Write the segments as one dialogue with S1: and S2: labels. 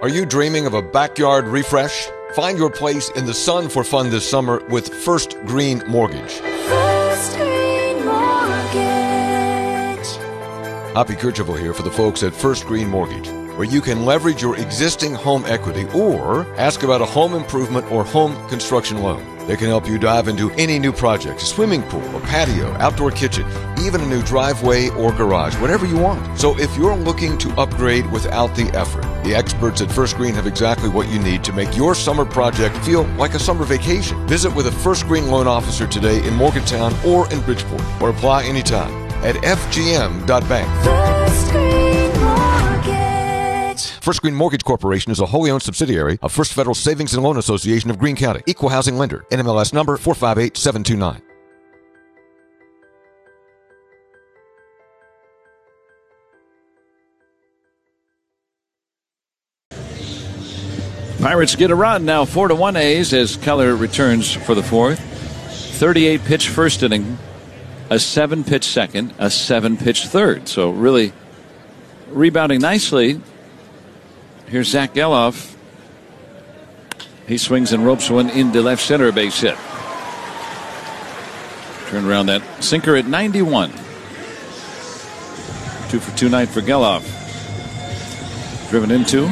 S1: Are you dreaming of a backyard refresh? Find your place in the sun for fun this summer with First Green Mortgage.
S2: First Green Mortgage.
S1: Hoppy Kercheval here for the folks at First Green Mortgage, where you can leverage your existing home equity or ask about a home improvement or home construction loan. They can help you dive into any new project, a swimming pool, a patio, outdoor kitchen, even a new driveway or garage, whatever you want. So if you're looking to upgrade without the effort, the experts at First Green have exactly what you need to make your summer project feel like a summer vacation. Visit with a First Green loan officer today in Morgantown or in Bridgeport, or apply anytime at fgm.bank.
S2: First Green Mortgage.
S1: First Green Mortgage Corporation is a wholly owned subsidiary of First Federal Savings and Loan Association of Greene County. Equal housing lender. NMLS number 458729.
S3: Pirates get a run now, 4-1 A's as Keller returns for the fourth. 38 pitch first inning, a 7 pitch second, a 7 pitch third. So really rebounding nicely. Here's Zach Geloff. He swings and ropes one into left center, a base hit. Turn around that sinker at 91. 2 for 2 night for Geloff. Driven into.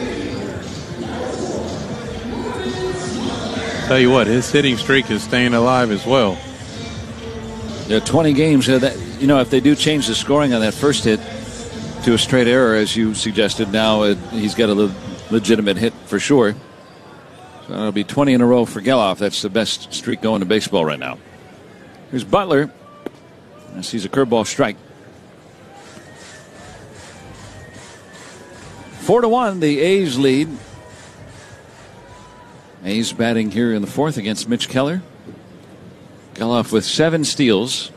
S4: Tell you what, his hitting streak is staying alive as well.
S3: There are 20 games that, if they do change the scoring on that first hit to a straight error, as you suggested, now he's got a legitimate hit for sure. So it'll be 20 in a row for Geloff. That's the best streak going to baseball right now. Here's Butler. I sees a curveball strike. 4-1, the A's lead. A's batting here in the fourth against Mitch Keller. Geloff with 7 steals.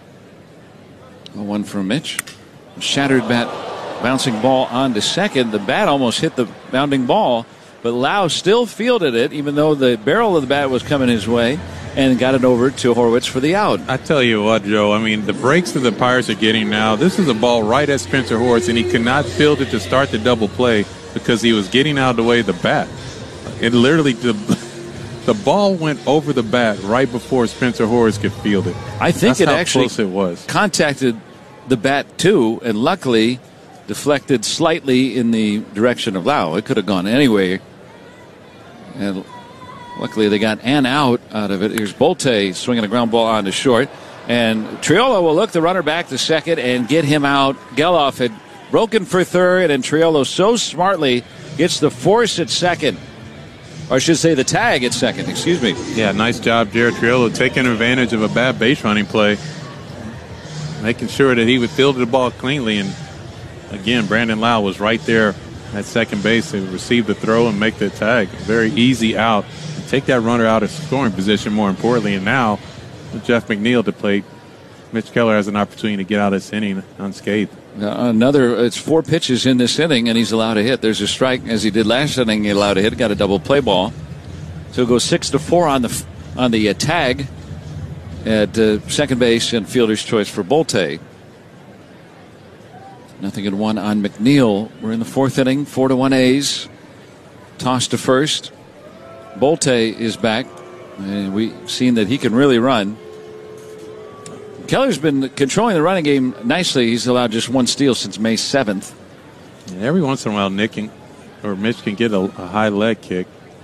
S3: One from Mitch. Shattered bat, bouncing ball onto second. The bat almost hit the bounding ball, but Lau still fielded it, even though the barrel of the bat was coming his way, and got it over to Horwitz for the out.
S4: I tell you what, Joe, the breaks that the Pirates are getting now, this is a ball right at Spencer Horwitz, and he could not field it to start the double play because he was getting out of the way of the bat. It literally, the ball went over the bat right before Spencer Horwitz could field it.
S3: I think
S4: That's
S3: it
S4: how
S3: actually
S4: close it was.
S3: Contacted the bat too, and luckily deflected slightly in the direction of Lau. It could have gone anywhere, and luckily they got an out of it. Here's Bolte swinging a ground ball onto short, and Triolo will look the runner back to second and get him out. Geloff had broken for third, and Triolo so smartly gets the force at second. Or I should say the tag at second, excuse me.
S4: Yeah, nice job, Jared Triolo, taking advantage of a bad base running play, making sure that he would field the ball cleanly. And again, Brandon Lau was right there at second base to receive the throw and make the tag. Very easy out. Take that runner out of scoring position, more importantly. And now with Jeff McNeil to play, Mitch Keller has an opportunity to get out of this inning unscathed.
S3: It's 4 pitches in this inning, and he's allowed a hit. There's a strike, as he did last inning. He allowed a hit, got a double play ball. So it goes 6-4 on the tag at second base, and fielder's choice for Bolte. 0-1 on McNeil. We're in the fourth inning, 4-1 A's. Toss to first. Bolte is back, and we've seen that he can really run. Keller's been controlling the running game nicely. He's allowed just 1 steal since May 7th.
S4: And every once in a while, Mitch can get a high leg kick.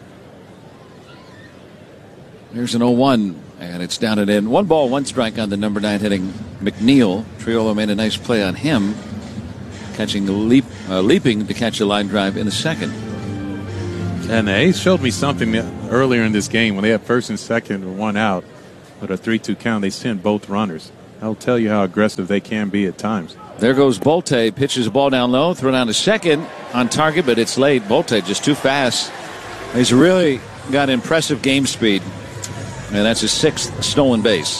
S3: Here's an 0-1, and it's down and in. 1 ball, 1 strike on the number 9 hitting McNeil. Triolo made a nice play on him, catching the leaping to catch a line drive in the second.
S4: And the A's showed me something earlier in this game when they had first and second or 1 out. With a 3-2 count, they sent both runners. That'll tell you how aggressive they can be at times.
S3: There goes Bolte. Pitches the ball down low, throw down to second on target, but it's late. Bolte just too fast. He's really got impressive game speed, and that's his 6th stolen base.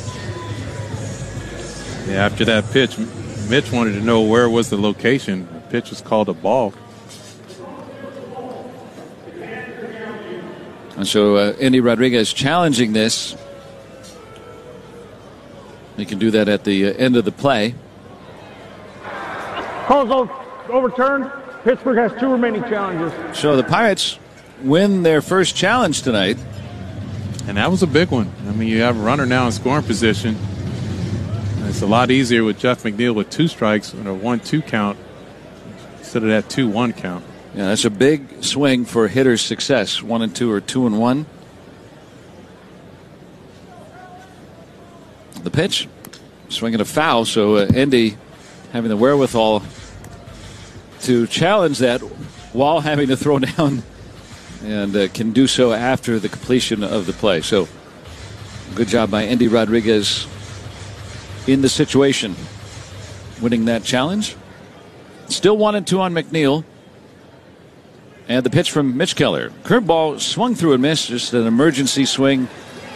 S4: Yeah, after that pitch, Mitch wanted to know where was the location. The pitch was called a ball.
S3: And so Andy Rodriguez challenging this. He can do that at the end of the play.
S5: Call's overturned. Pittsburgh has 2 remaining challenges.
S3: So the Pirates win their first challenge tonight.
S4: And that was a big one. I mean, you have a runner now in scoring position. And it's a lot easier with Jeff McNeil with 2 strikes and a 1-2 count instead of that 2-1 count.
S3: Yeah, that's a big swing for hitters' success. 1 and 2 or 2 and 1. The pitch, swinging a foul. So Indy having the wherewithal to challenge that while having to throw down, and can do so after the completion of the play. So good job by Indy Rodriguez in the situation, winning that challenge. Still 1 and 2 on McNeil. And the pitch from Mitch Keller. Curveball swung through and missed, just an emergency swing.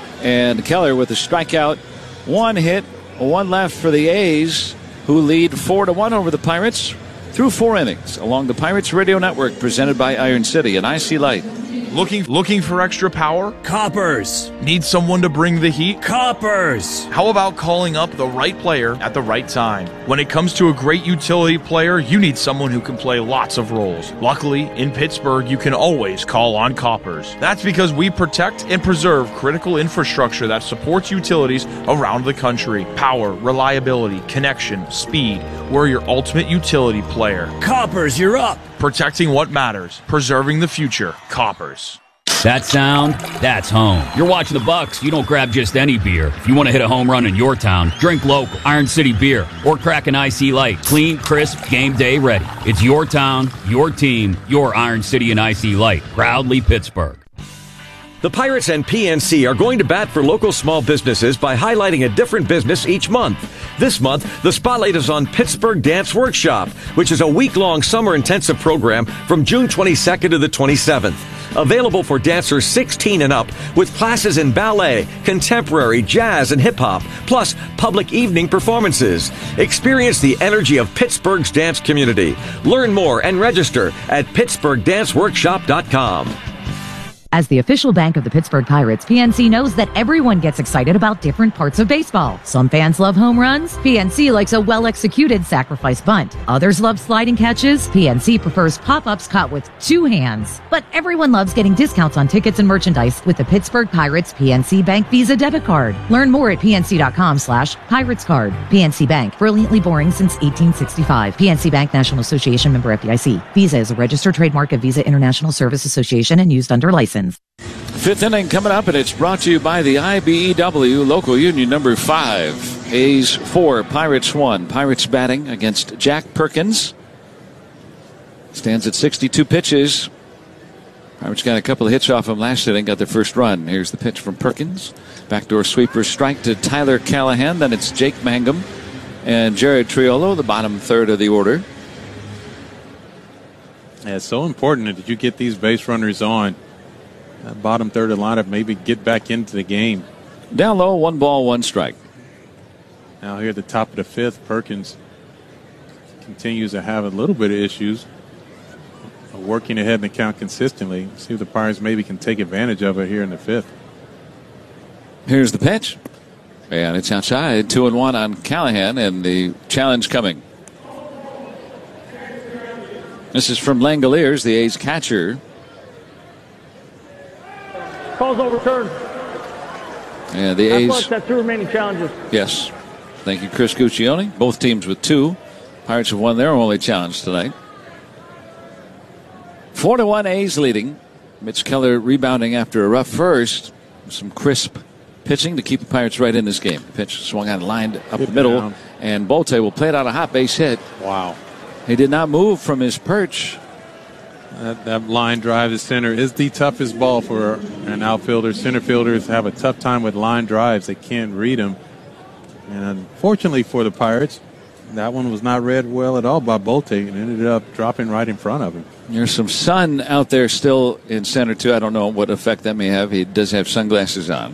S3: And Keller with a strikeout. 1 hit, 1 left for the A's, who lead 4-1 over the Pirates through 4 innings along the Pirates Radio Network, presented by Iron City and IC Light.
S6: Looking for extra power?
S7: Coppers.
S6: Need someone to bring the heat?
S7: Coppers.
S6: How about calling up the right player at the right time? When it comes to a great utility player, you need someone who can play lots of roles. Luckily, in Pittsburgh, you can always call on Coppers. That's because we protect and preserve critical infrastructure that supports utilities around the country. Power, reliability, connection, speed. We're your ultimate utility player.
S7: Coppers, you're up.
S6: Protecting what matters. Preserving the future. Coppers.
S8: That sound, that's home. You're watching the Bucks, you don't grab just any beer. If you want to hit a home run in your town, drink local, Iron City beer, or crack an IC Light. Clean, crisp, game day ready. It's your town, your team, your Iron City and IC Light. Proudly Pittsburgh.
S9: The Pirates and PNC are going to bat for local small businesses by highlighting a different business each month. This month, the spotlight is on Pittsburgh Dance Workshop, which is a week-long summer intensive program from June 22nd to the 27th. Available for dancers 16 and up, with classes in ballet, contemporary, jazz, and hip-hop, plus public evening performances. Experience the energy of Pittsburgh's dance community. Learn more and register at PittsburghDanceWorkshop.com.
S10: As the official bank of the Pittsburgh Pirates, PNC knows that everyone gets excited about different parts of baseball. Some fans love home runs. PNC likes a well-executed sacrifice bunt. Others love sliding catches. PNC prefers pop-ups caught with 2 hands. But everyone loves getting discounts on tickets and merchandise with the Pittsburgh Pirates PNC Bank Visa debit card. Learn more at pnc.com/Pirates card. PNC Bank, brilliantly boring since 1865. PNC Bank, National Association, member FDIC. Visa is a registered trademark of Visa International Service Association and used under license.
S3: 5th inning coming up, and it's brought to you by the IBEW Local Union number 5. A's 4, Pirates 1. Pirates batting against Jack Perkins. Stands at 62 pitches. Pirates got a couple of hits off him last inning, got their first run. Here's the pitch from Perkins. Backdoor sweeper strike to Tyler Callahan. Then it's Jake Mangum and Jared Triolo, the bottom third of the order.
S4: Yeah, it's so important that you get these base runners on. That bottom third of the lineup, maybe get back into the game.
S3: Down low, 1 ball, 1 strike.
S4: Now here at the top of the 5th, Perkins continues to have a little bit of issues working ahead in the count consistently. See if the Pirates maybe can take advantage of it here in the 5th.
S3: Here's the pitch. And it's outside, 2-1 on Callahan, and the challenge coming. This is from Langoliers, the A's catcher.
S5: Call's overturned.
S3: And the A's.
S5: Athletics have 2 remaining challenges.
S3: Yes. Thank you, Chris Guccione. Both teams with 2. Pirates have won their only challenge tonight. 4-1 A's leading. Mitch Keller rebounding after a rough first. Some crisp pitching to keep the Pirates right in this game. The pitch swung out, lined up the middle,
S4: down.
S3: and Bolte will play it out a hot base hit.
S4: Wow.
S3: He did not move from his perch.
S4: That line drive to center is the toughest ball for an outfielder. Center fielders have a tough time with line drives. They can't read them. And unfortunately for the Pirates, that one was not read well at all by Bolte and ended up dropping right in front of him.
S3: There's some sun out there still in center, too. I don't know what effect that may have. He does have sunglasses on.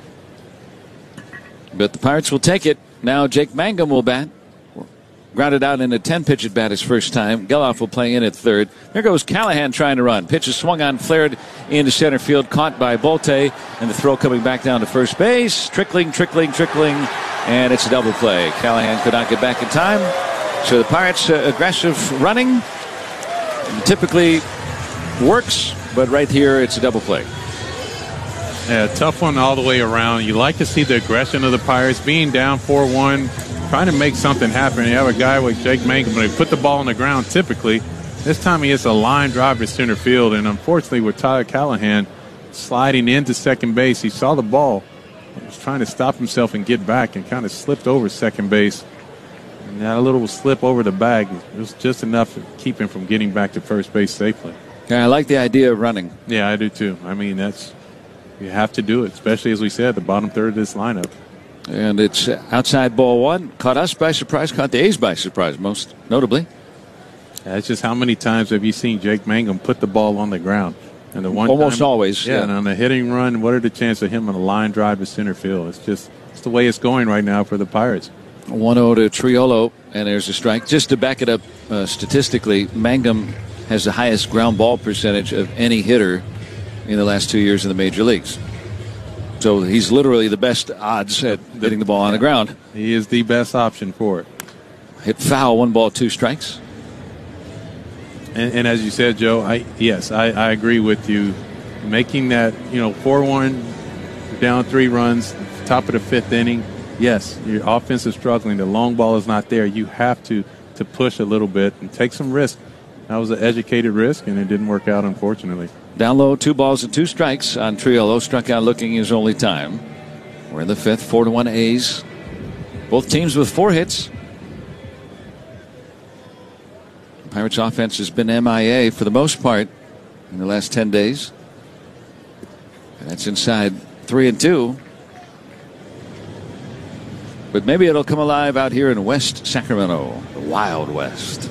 S3: But the Pirates will take it. Now Jake Mangum will bat. Grounded out in a 10-pitch at bat his first time. Geloff will play in at third. There goes Callahan trying to run. Pitch is swung on, flared into center field, caught by Bolte, and the throw coming back down to first base. Trickling, and it's a double play. Callahan could not get back in time. So the Pirates aggressive running Typically works, but right here it's a double play.
S4: Yeah, tough one all the way around. You like to see the aggression of the Pirates being down 4-1, trying to make something happen. You have a guy like Jake Mangum, but he put the ball on the ground typically. This time he hits a line drive to center field, and unfortunately with Tyler Callahan sliding into second base, he saw the ball, was trying to stop himself and get back, and kind of slipped over second base. And that little slip over the bag was just enough to keep him from getting back to first base safely.
S3: Yeah, I like the idea of running.
S4: Yeah, I do too. I mean, you have to do it, especially as we said, the bottom third of this lineup.
S3: And it's outside ball one. Caught us by surprise, caught the A's by surprise, most notably.
S4: That's just how many times have you seen Jake Mangum put the ball on the ground? And the one
S3: almost
S4: time,
S3: always.
S4: Yeah, and on the hitting run, what are the chances of him on a line drive to center field? It's the way it's going right now for the Pirates.
S3: 1-0 to Triolo, and there's a strike. Just to back it up statistically, Mangum has the highest ground ball percentage of any hitter in the last 2 years in the major leagues. So he's literally the best odds at hitting the ball on the ground.
S4: He is the best option for it.
S3: Hit foul, 1 ball, 2 strikes.
S4: And as you said, Joe, I agree with you. Making that, 4-1, down 3 runs, top of the 5th inning. Yes, your offense is struggling. The long ball is not there. You have to push a little bit and take some risk. That was an educated risk, and it didn't work out, unfortunately.
S3: Down low, 2 balls and 2 strikes on Triolo. Struck out looking his only time. We're in the 5th, 4-1 A's. Both teams with 4 hits. Pirates offense has been MIA for the most part in the last 10 days. And that's inside 3-2. But maybe it'll come alive out here in West Sacramento, the Wild West.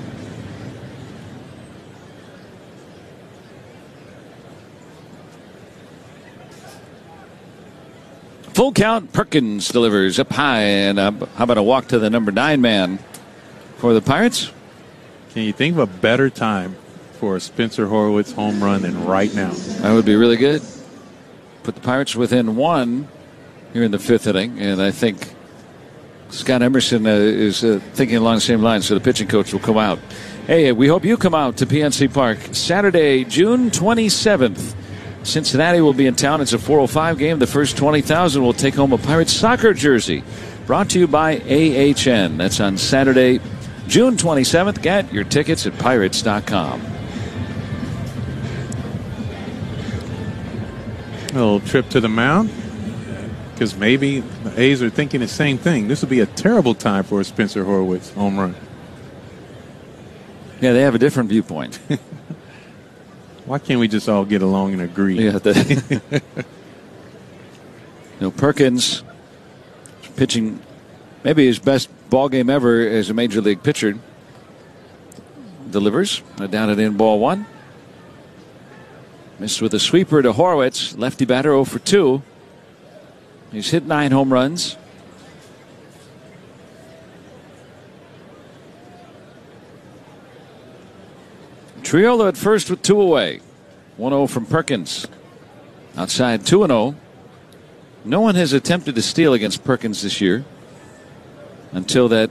S3: Full count, Perkins delivers up high, and how about a walk to the number 9 man for the Pirates?
S4: Can you think of a better time for a Spencer Horwitz home run than right now?
S3: That would be really good. Put the Pirates within 1 here in the 5th inning, and I think Scott Emerson is thinking along the same lines, so the pitching coach will come out. Hey, we hope you come out to PNC Park Saturday, June 27th. Cincinnati will be in town. It's a 4:05 game. The first 20,000 will take home a Pirates soccer jersey. Brought to you by AHN. That's on Saturday, June 27th. Get your tickets at Pirates.com.
S4: A little trip to the mound, because maybe the A's are thinking the same thing. This would be a terrible time for a Spencer Horwitz home run.
S3: Yeah, they have a different viewpoint.
S4: Why can't we just all get along and agree?
S3: Yeah, Perkins pitching maybe his best ball game ever as a major league pitcher. Delivers down it in ball 1. Missed with a sweeper to Horwitz. Lefty batter 0 for 2. He's hit 9 home runs. Triolo at first with 2 away. 1-0 from Perkins. Outside 2-0. No one has attempted to steal against Perkins this year until that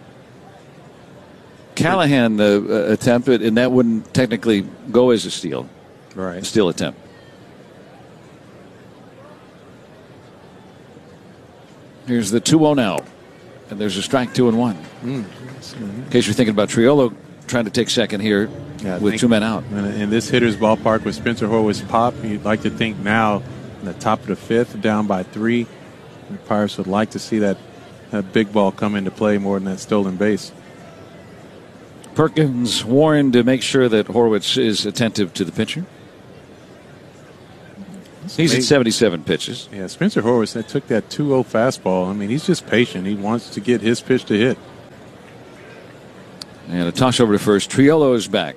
S3: Callahan attempted, and that wouldn't technically go as a steal.
S4: Right.
S3: A steal attempt. Here's the 2-0 now. And there's a strike, 2-1. In case you're thinking about Triolo trying to take second here with 2 men out.
S4: In this hitter's ballpark with Spencer Horwitz pop, you'd like to think now in the top of the 5th, down by 3, the Pirates would like to see that big ball come into play more than that stolen base.
S3: Perkins warned to make sure that Horwitz is attentive to the pitcher. He's at 77 pitches.
S4: Yeah, Spencer Horwitz took that 2-0 fastball. I mean, he's just patient. He wants to get his pitch to hit.
S3: And a toss over to first. Triolo is back.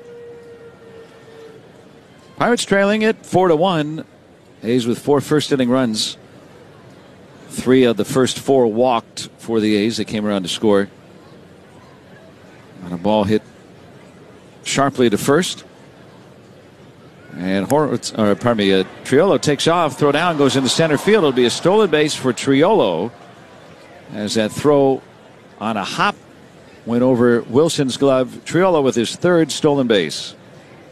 S3: Pirates trailing it 4-1. A's with 4 first-inning runs. 3 of the first 4 walked for the A's. They came around to score. And a ball hit sharply to first. And Triolo takes off, throw down, goes into center field. It'll be a stolen base for Triolo as that throw on a hop went over Wilson's glove. Triolo with his 3rd stolen base.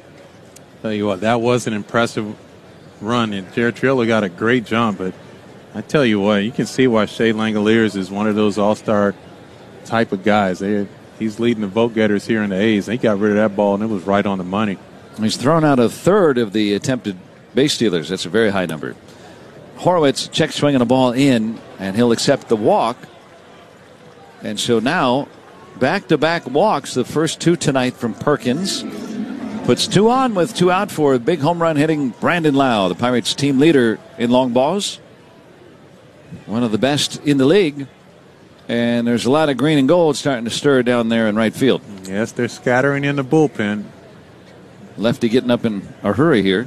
S4: Tell you what, that was an impressive run, and Jared Triolo got a great jump, but I tell you what, you can see why Shea Langoliers is one of those all-star type of guys. He's leading the vote getters here in the A's. He got rid of that ball, and it was right on the money.
S3: He's thrown out a third of the attempted base stealers. That's a very high number. Horwitz check swinging a ball in, and he'll accept the walk. And so now, back-to-back walks, the first two tonight from Perkins. Puts two on with two out for a big home run hitting Brandon Lau, the Pirates team leader in long balls. One of the best in the league. And there's a lot of green and gold starting to stir down there in right field.
S4: Yes, they're scattering in the bullpen.
S3: Lefty getting up in a hurry here.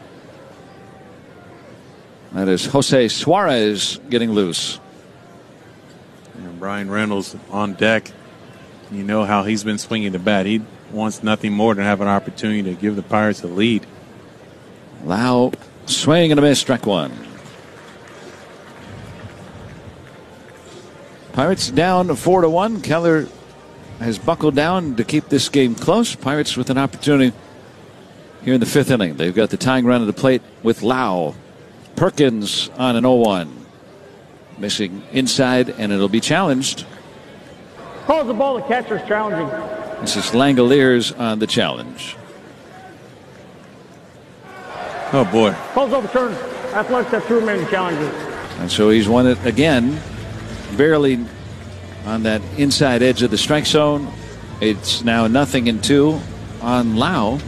S3: That is Jose Suarez getting loose.
S4: And Brian Reynolds on deck. You know how he's been swinging the bat. He wants nothing more than have an opportunity to give the Pirates a lead.
S3: Lau swing and a miss, strike one. Pirates down 4-1. Keller has buckled down to keep this game close. Pirates with an opportunity here in the fifth inning. They've got the tying run at the plate with Lau. Perkins on an 0-1. Missing inside, and it'll be challenged.
S5: Calls the ball, the catcher's challenging.
S3: This is Langoliers on the challenge.
S4: Oh, boy.
S5: Calls overturned. Athletics have two remaining challenges.
S3: And so he's won it again. Barely on that inside edge of the strike zone. It's now 0-2 on Lau.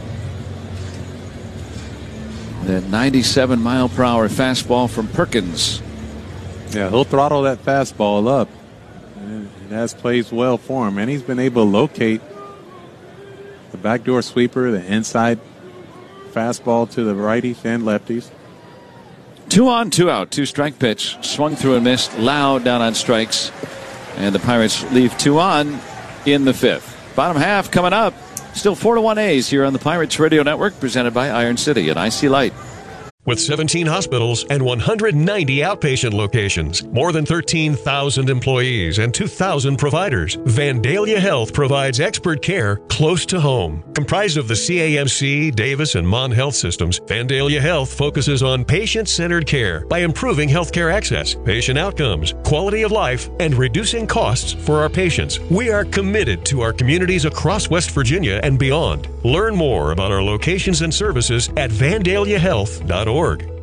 S3: That 97-mile-per-hour fastball from Perkins.
S4: Yeah, he'll throttle that fastball up. It has plays well for him, and he's been able to locate the backdoor sweeper, the inside fastball to the righties and lefties.
S3: 2 on, 2 out, 2-strike pitch. Swung through and missed. Lau down on strikes. And the Pirates leave 2 on in the fifth. Bottom half coming up. Still 4-1 A's here on the Pirates Radio Network, presented by Iron City and IC Light.
S11: With 17 hospitals and 190 outpatient locations, more than 13,000 employees and 2,000 providers, Vandalia Health provides expert care close to home. Comprised of the CAMC, Davis, and Mon Health systems, Vandalia Health focuses on patient-centered care by improving healthcare access, patient outcomes, quality of life, and reducing costs for our patients. We are committed to our communities across West Virginia and beyond. Learn more about our locations and services at vandaliahealth.org.